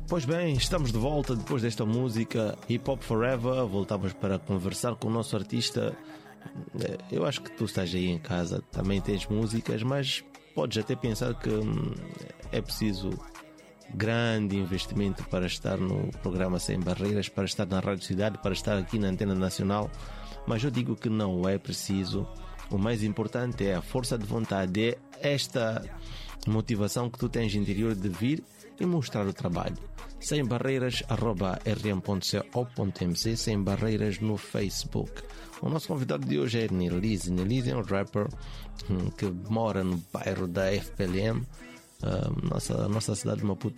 Pois bem, estamos de volta depois desta música Hip Hop Forever. Voltamos para conversar com o nosso artista. Eu acho que tu estás aí em casa, também tens músicas, mas podes até pensar que é preciso grande investimento para estar no programa Sem Barreiras, para estar na Rádio Cidade, para estar aqui na Antena Nacional. Mas eu digo que não é preciso. O mais importante é a força de vontade, é esta motivação que tu tens interior de vir e mostrar o trabalho. Sem Barreiras @rm.co.mc, Sem Barreiras no Facebook. O nosso convidado de hoje é Nelize. Nelize é um rapper que mora no bairro da FPLM, nossa cidade de Maputo